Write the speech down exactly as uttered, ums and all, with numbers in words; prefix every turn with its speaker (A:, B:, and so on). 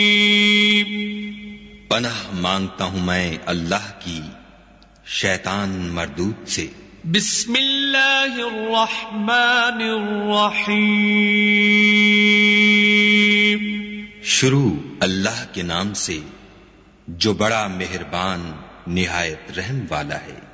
A: पनाह मांगता हूं मैं अल्लाह की शैतान मरदूद से।
B: बिस्मिल्लाहिर्रहमानिर्रहीम।
A: शुरू अल्लाह के नाम से जो बड़ा मेहरबान निहायत रहम वाला है।